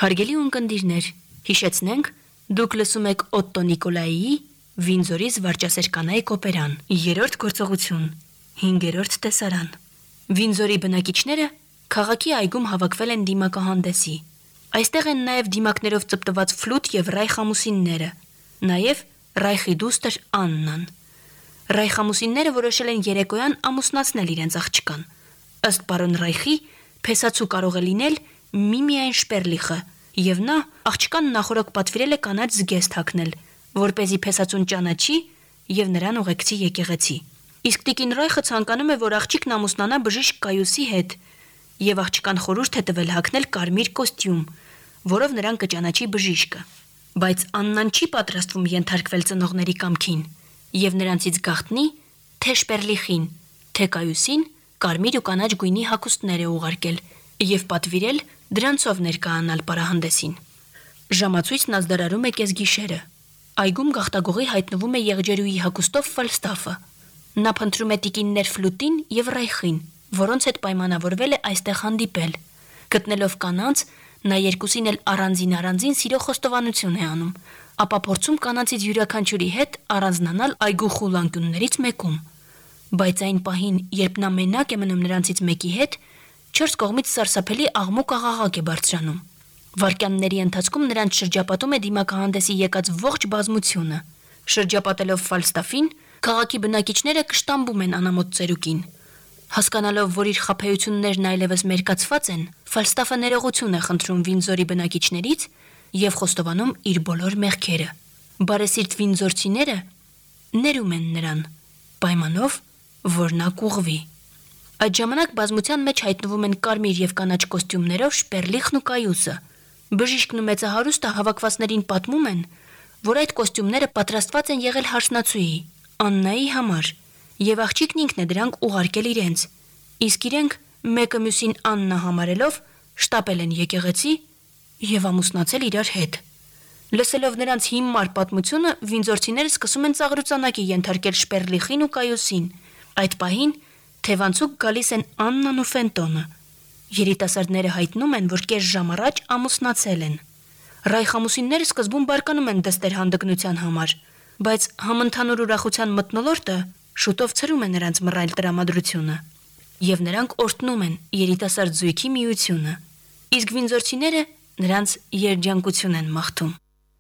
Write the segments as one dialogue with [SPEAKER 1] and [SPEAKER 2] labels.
[SPEAKER 1] Հարգելի ունկնդիրներ, հիշեցնենք, դուք լսում եք Օտտո Նիկոլայիի Վինձորի զվարճասեր կանայք օպերան, 3-րդ գործողություն, 5-րդ տեսարան։ Վինձորի բնակիչները քաղաքի այգում հավաքվել են դիմակահանդեսի։ Այստեղ են նաև դիմակներով ծպտված Ֆլուտ եւ Ռայխ ամուսինները, նաև Ռայխի դուստր Աննան։ Ռայխ ամուսինները որոշել են երեկոյան ամուսնացնել իրենց աղջկան։ Ըստ պարոն Ռայխի, փեսացու կարող է լինել միմիայն Շպերլիխը, եւ նա աղջկան նախորդ պատվիրել է կանաչ զգեստ հագնել, որպեսզի փեսացուն ճանաչի եւ նրան ուղեկցի եկեղեցի։ Իսկ տիկին Ռայխը ցանկանում է, որ աղջիկն ամուսնանա բժիշկ Կայուսի հետ, եւ աղջկան խորհուրդ է տվել հագնել կարմիր կոստյում, որով նրան կճանաչի բժիշկը։ Բայց Աննան չի պատրաստվում ենթարկվել ծնողների կամքին, եւ նրանցից գաղտնի թե Շպերլիխին, թե Կայուսին կարմիր ու կանաչ գույնի հագուստներ է ուղարկել եւ պատվիրել դրանցով ներկայանալ պարահանդեսին։ Ժամացույցն ազդարարում է կեսգիշերը։ Այգում գաղտագողի հայտնվում է եղջերուի հագուստով Ֆալստաֆը։ Նա փնտրում է տիկիններ Ֆլուտին եւ Ռայխին, որոնց հետ պայմանավորվել է այստեղ հանդիպել։ Գտնելով կանանց, նա երկուսին էլ առանձին սիրո խոստովանություն է անում, ապա փորձում կանանցից յուրաքանչյուրի հետ առանձնանալ այգու խուլանկյուններից մեկում։ Բայց այն պահին, երբ նա մենակ է մնում նրանցից մեկի հետ, 4 կողմից սարսափելի աղմուկ աղաղակ է բարձրանում։ Վայրկյանների ընթացքում նրանց շրջապատում է դիմակահանդեսի եկած ողջ բազմությունը։ Շրջապատելով Ֆալստաֆին, քաղաքի բնակիչները կշտամբում են անամոթ ծերուկին։ Հասկանալով, որ իր խաբեություններն այլևս մերկացված են, Ֆալստաֆը ներողություն է խնդրում Վինձորի բնակիչներից եւ խոստովանում իր բոլոր մեղքերը։ Բարեսիրտ վինձորցիները ներում են նրան, պայմանով, որ նա կուղվի։ Այդ ժամանակ բազմության մեջ հայտնվում են կարմիր եւ կանաչ կոստյումներով Շպերլիխն ու Կայուսը։ Բժիշկն ու մեծահարուստը հավաքվածներին պատմում են, որ այդ կոստյումները պատրաստված են եղել հարսնացուի Աննայի համար, եւ աղջիկն ինքն է դրանք ուղարկել իրենց։ Իսկ իրենք մեկը մյուսին Աննա համարելով շտապել են եկեղեցի եւ ամուսնացել իրար հետ։ Լսելով նրանց հիմար պատմությունը, վինձորցիները սկսում են ծաղրուծանակի ենթարկել Շպերլիխին ու Կայուսին։ Այդ պահին թևանցուկ գալիս են Աննան ու Ֆենտոնը։ Երիտասարդները հայտնում են, որ կես ժամ առաջ ամուսնացել են։ Ռայխ ամուսինները սկզբում բարկանում են դստեր հանդգնության համար, բայց համընդհանուր ուրախության մթնոլորտը շուտով ցրում է նրանց մռայլ տրամադրությունը, եւ նրանք օրհտնում են երիտասարդ զույգի միությունը։ Իսկ վինձորցիները նրանց երջանկություն են մաղթում։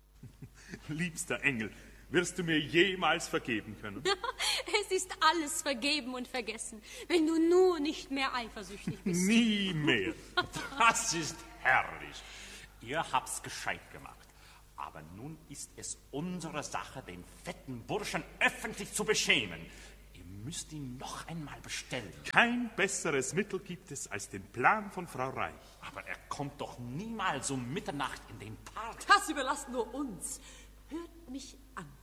[SPEAKER 2] Liebster Engel, wirst du mir jemals vergeben können?
[SPEAKER 3] Es ist alles vergeben und vergessen, wenn du nur nicht mehr eifersüchtig bist.
[SPEAKER 2] Nie mehr.
[SPEAKER 4] Das ist herrlich. Ihr habt's gescheit gemacht. Aber nun ist es unsere Sache, den fetten Burschen öffentlich zu beschämen. Ihr müsst ihn noch einmal bestellen.
[SPEAKER 2] Kein besseres Mittel gibt es als den Plan von Frau Reich.
[SPEAKER 4] Aber er kommt doch niemals um Mitternacht in den Park.
[SPEAKER 3] Das überlasst nur uns. Hört mich an.